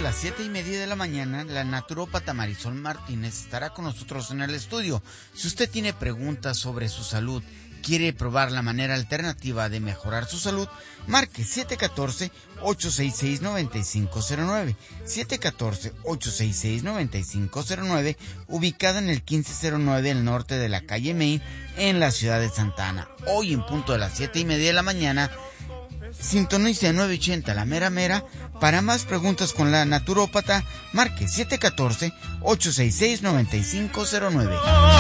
las 7:30 de la mañana, la naturópata Marisol Martínez estará con nosotros en el estudio. Si usted tiene preguntas sobre su salud, quiere probar la manera alternativa de mejorar su salud, marque 714-866-9509. 714-866-9509, ubicada en el 1509 del norte de la calle Main, en la ciudad de Santa Ana. Hoy en punto de las 7:30 de la mañana, sintonice 980 La Mera Mera. Para más preguntas con la naturópata, marque 714-866-9509.